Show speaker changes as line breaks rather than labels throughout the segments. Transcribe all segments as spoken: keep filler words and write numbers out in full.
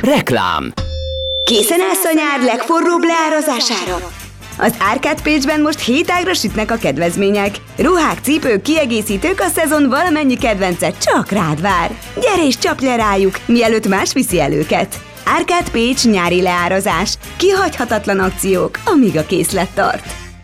Reklám.
Készen állsz a nyár legforróbb leárazására? Az Árkád Pécsben most hétágra sütnek a kedvezmények. Ruhák, cipők, kiegészítők, a szezon valamennyi kedvence csak rád vár. Gyere és csapj le rájuk, mielőtt más viszi el őket. Árkád Pécs nyári leárazás. Kihagyhatatlan akciók, amíg a készlet tart.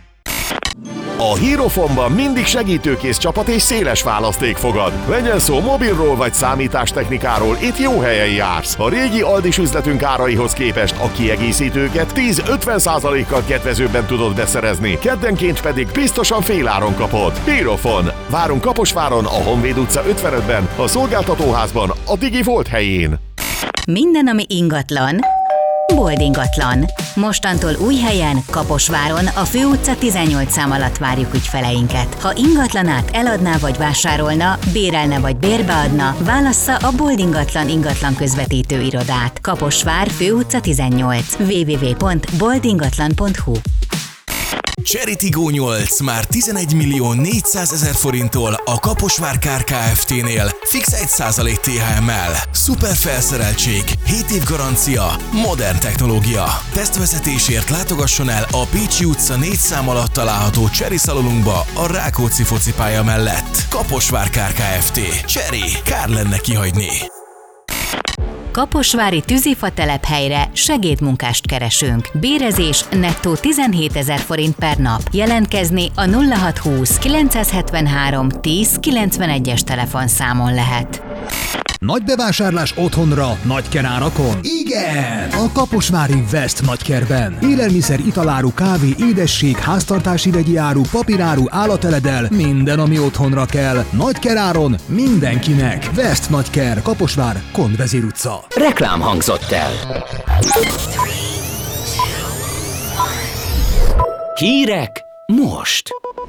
A Hierofonban mindig segítőkész csapat és széles választék fogad. Legyen szó mobilról vagy számítástechnikáról, itt jó helyen jársz. A régi Aldis üzletünk áraihoz képest a kiegészítőket tíz-ötven százalékkal kedvezőbben tudod beszerezni, keddenként pedig biztosan féláron kapod. Hierofon. Várunk Kaposváron, a Honvéd utca ötvenötben, a szolgáltatóházban, a Digi Volt helyén.
Minden, ami ingatlan, Bold ingatlan. Mostantól új helyen, Kaposváron, a Fő utca tizennyolc szám alatt várjuk ügyfeleinket. Ha ingatlanát eladná vagy vásárolna, bérelne vagy bérbeadna, válassza a Bold ingatlan ingatlan közvetítő irodát. Kaposvár, Fő utca tizennyolc. double-u double-u double-u pont bold ingatlan pont hu.
Cherry Tiggo nyolc már tizenegy millió négyszázezer forinttól a Kaposvár Kár Kft-nél fix egy százalék té há em-mel. Szuper felszereltség, hét év garancia, modern technológia. Tesztvezetésért látogasson el a Pécsi utca négy szám alatt található Cherry szalonunkba a Rákóczi focipálya mellett. Kaposvár Kár Kft. Cherry, kár lenne kihagyni.
Kaposvári Tűzifa telephelyre segédmunkást keresünk. Bérezés nettó tizenhétezer forint per nap. Jelentkezni a nulla hat húsz kilencszázhetvenhárom tíz kilencvenegyes telefonszámon lehet.
Nagy bevásárlás otthonra, nagyker árakon? Igen! A kaposvári West nagykerben. Élelmiszer, italáru, kávé, édesség, háztartási vegyi áru, papíráru, állateledel, minden, ami otthonra kell. Nagyker áron mindenkinek. West nagyker, Kaposvár, Kondvezér utca.
Reklám hangzott el. Hírek most.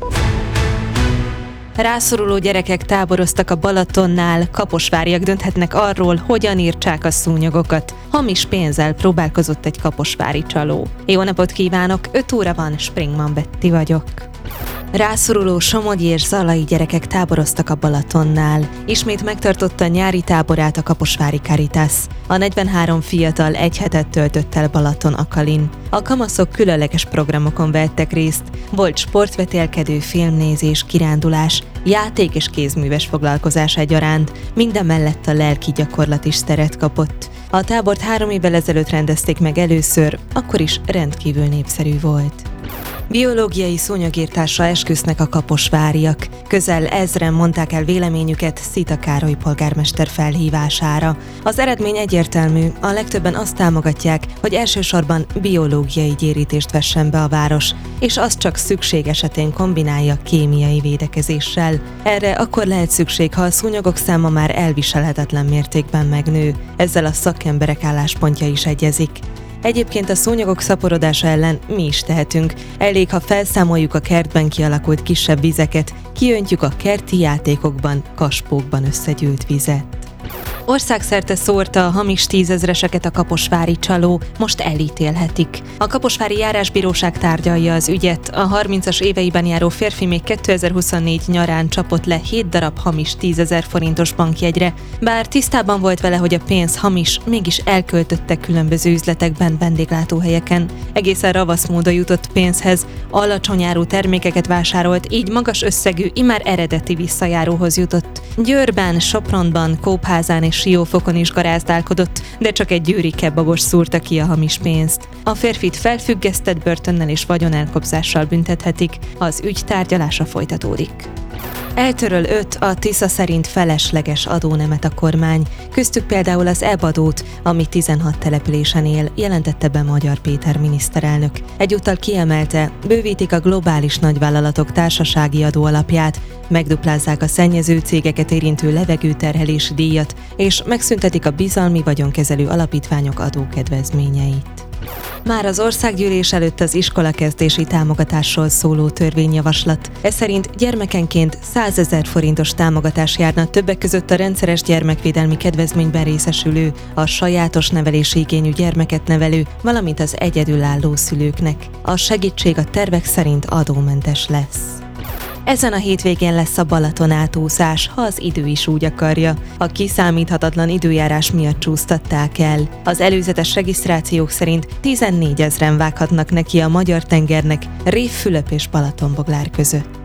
Rászoruló gyerekek táboroztak a Balatonnál, kaposváriak dönthetnek arról, hogyan írtsák a szúnyogokat. Hamis pénzzel próbálkozott egy kaposvári csaló. Jó napot kívánok, öt óra van, Springman Betty vagyok. Rászoruló somogyi és zalai gyerekek táboroztak a Balatonnál. Ismét megtartotta nyári táborát a kaposvári Caritas. A negyvenhárom fiatal egy hetet töltött el Balaton Akalin. A kamaszok különleges programokon vettek részt. Volt sportvetélkedő, filmnézés, kirándulás, játék és kézműves foglalkozás egyaránt. Minden mellett a lelki gyakorlat is teret kapott. A tábort három évvel ezelőtt rendezték meg először, akkor is rendkívül népszerű volt. Biológiai szúnyogírtásra esküsznek a kaposváriak. Közel ezren mondták el véleményüket Szita Károly polgármester felhívására. Az eredmény egyértelmű, a legtöbben azt támogatják, hogy elsősorban biológiai gyérítést vessen be a város, és azt csak szükség esetén kombinálja kémiai védekezéssel. Erre akkor lehet szükség, ha a szúnyogok száma már elviselhetetlen mértékben megnő. Ezzel a szakemberek álláspontja is egyezik. Egyébként a szúnyogok szaporodása ellen mi is tehetünk. Elég, ha felszámoljuk a kertben kialakult kisebb vizeket, kiöntjük a kerti játékokban, kaspókban összegyűlt vizet. Országszerte szórta a hamis tízezreseket a kaposvári csaló, most elítélhetik. A kaposvári járásbíróság tárgyalja az ügyet. A harmincas éveiben járó férfi még kétezer-huszonnégy nyarán csapott le hét darab hamis tízezer forintos bankjegyre, bár tisztában volt vele, hogy a pénz hamis, mégis elköltötte különböző üzletekben, vendéglátóhelyeken. Egészen ravasz módon jutott pénzhez, alacsony árú termékeket vásárolt, így magas összegű, immár eredeti visszajáróhoz jutott. Győrben, Sopronban, Kópházán és Siófokon is garázdálkodott, de csak egy győri kebabos szúrta ki a hamis pénzt. A férfit felfüggesztett börtönnel és vagyonelkobzással büntethetik, az ügy tárgyalása folytatódik. Eltöröl öt a Tisza szerint felesleges adónemet a kormány, köztük például az é bé-adót, ami tizenhat településen él, jelentette be Magyar Péter miniszterelnök. Egyúttal kiemelte, bővítik a globális nagyvállalatok társasági adóalapját, megduplázzák a szennyező cégeket érintő levegőterhelési díjat, és megszüntetik a bizalmi vagyonkezelő alapítványok adókedvezményeit. Már az országgyűlés előtt az iskolakezdési támogatásról szóló törvényjavaslat. Ez szerint gyermekenként százezer forintos támogatás járna többek között a rendszeres gyermekvédelmi kedvezményben részesülő, a sajátos nevelési igényű gyermeket nevelő, valamint az egyedülálló szülőknek. A segítség a tervek szerint adómentes lesz. Ezen a hétvégén lesz a Balaton átúszás, ha az idő is úgy akarja. A kiszámíthatatlan időjárás miatt csúsztatták el. Az előzetes regisztrációk szerint tizennégyezren vághatnak neki a magyar tengernek Révfülöp és Balatonboglár között.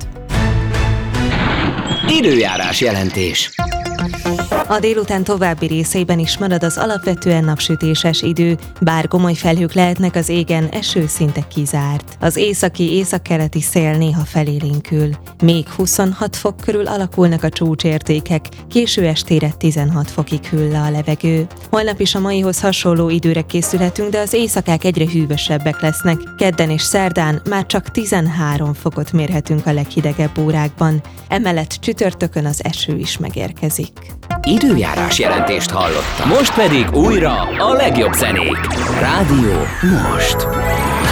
Időjárás jelentés.
A délután további részeiben is marad az alapvetően napsütéses idő, bár gomoly felhők lehetnek az égen, eső szinte kizárt. Az északi északkeleti szél néha felélénkül. Még huszonhat fok körül alakulnak a csúcsértékek, késő estére tizenhat fokig hűl le a levegő. Holnap is a maihoz hasonló időre készülhetünk, de az éjszakák egyre hűvösebbek lesznek. Kedden és szerdán már csak tizenhárom fokot mérhetünk a leghidegebb órákban. Emellett csütörtökön az eső is megérkezik.
Időjárás jelentést hallottam. Most pedig újra a legjobb zenék. Rádió Most.